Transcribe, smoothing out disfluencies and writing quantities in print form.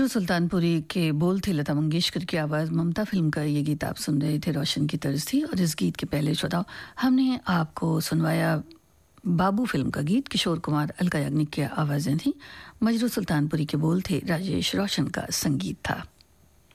मजरू सुल्तानपुरी के बोल थे लता मंगेशकर की आवाज़, ममता फिल्म का ये गीत आप सुन रहे थे, रोशन की तर्ज थी। और इस गीत के पहले श्रोताओं हमने आपको सुनवाया बाबू फिल्म का गीत, किशोर कुमार अलका याग्निक की आवाज़ें थी, मजरू सुल्तानपुरी के बोल थे, राजेश रोशन का संगीत था।